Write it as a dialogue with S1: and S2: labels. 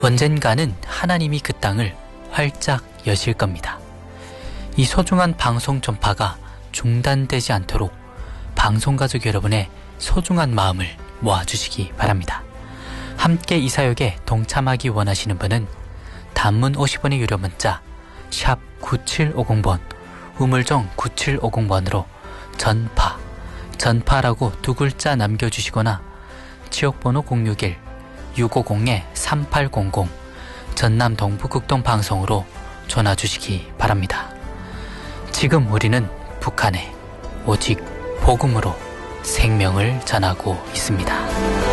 S1: 언젠가는 하나님이 그 땅을 활짝 여실 겁니다. 이 소중한 방송 전파가 중단되지 않도록 방송가족 여러분의 소중한 마음을 모아주시기 바랍니다. 함께 이 사역에 동참하기 원하시는 분은 단문 50원의 유료 문자 샵 9750번 우물정 9750번으로 전파라고 두 글자 남겨주시거나 지역번호 061-650-3800 전남 동부극동방송으로 전화주시기 바랍니다. 지금 우리는 북한에 오직 복음으로 생명을 전하고 있습니다.